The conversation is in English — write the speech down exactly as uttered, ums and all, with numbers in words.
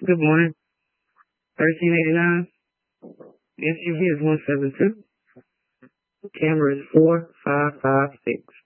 Good morning. thirteen eighty-nine. S U V is one seven two. Camera is four five five six.